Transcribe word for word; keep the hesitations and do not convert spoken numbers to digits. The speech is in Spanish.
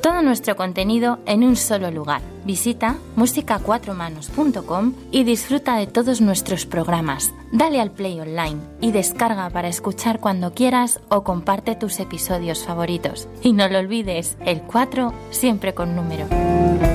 todo nuestro contenido en un solo lugar. Visita música a cuatro manos punto com y disfruta de todos nuestros programas. Dale al play online y descarga para escuchar cuando quieras o comparte tus episodios favoritos. Y no lo olvides, el cuatro siempre con número.